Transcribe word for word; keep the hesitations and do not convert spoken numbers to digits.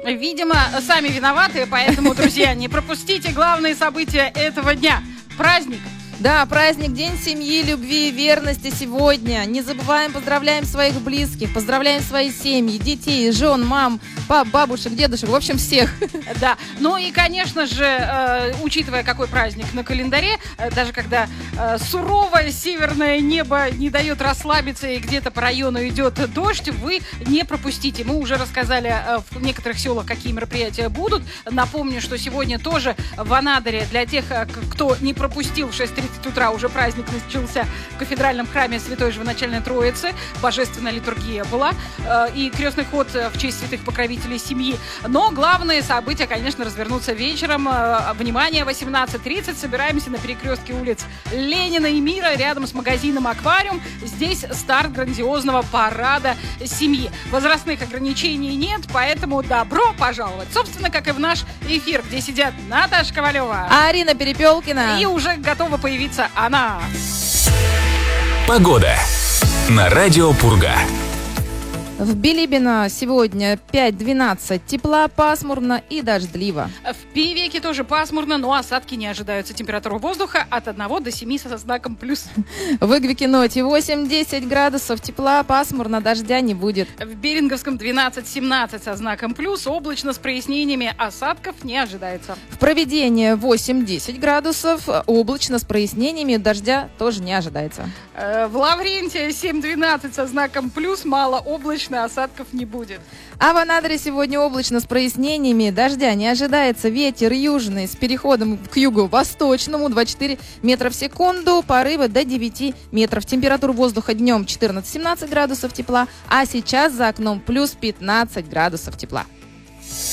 Видимо, сами виноваты, поэтому, друзья, не пропустите главные события этого дня. Праздник. Да, праздник, День семьи, любви и верности сегодня. Не забываем, поздравляем своих близких, поздравляем свои семьи, детей, жен, мам, пап, бабушек, дедушек, в общем, всех. Да, ну и, конечно же, э, учитывая, какой праздник на календаре, э, даже когда э, суровое северное небо не дает расслабиться и где-то по району идет дождь, вы не пропустите. Мы уже рассказали э, в некоторых селах, какие мероприятия будут. Напомню, что сегодня тоже в Анадыре для тех, кто не пропустил, в шесть тридцать утра уже праздник начался в кафедральном храме Святой Живоначальной Троицы. Божественная литургия была э, и крестный ход в честь святых покровителей семьи. Но главные события, конечно, развернутся вечером. Э, внимание, восемнадцать тридцать. Собираемся на перекрестке улиц Ленина и Мира, рядом с магазином «Аквариум». Здесь старт грандиозного парада семьи. Возрастных ограничений нет, поэтому добро пожаловать. Собственно, как и в наш эфир, где сидят Наташа Ковалева, Арина Перепелкина и уже готова появиться она. Погода на радио Пурга. В Билибино сегодня пять двенадцать, тепла, пасмурно и дождливо. В Пивеке тоже пасмурно, но осадки не ожидаются. Температура воздуха от одного до семи со знаком плюс. В Игвикиноте восемь десять градусов, тепла, пасмурно, дождя не будет. В Беринговском двенадцать семнадцать со знаком плюс, облачно с прояснениями, осадков не ожидается. В Провидении восемь десять градусов, облачно с прояснениями, дождя тоже не ожидается. В Лаврентии семь двенадцать со знаком плюс, мало облачно, осадков не будет. А в Анадыре сегодня облачно с прояснениями, дождя не ожидается, ветер южный с переходом к юго-восточному двадцать четыре метра в секунду, порывы до девяти метров. Температура воздуха днем четырнадцать семнадцать градусов тепла, а сейчас за окном плюс пятнадцать градусов тепла.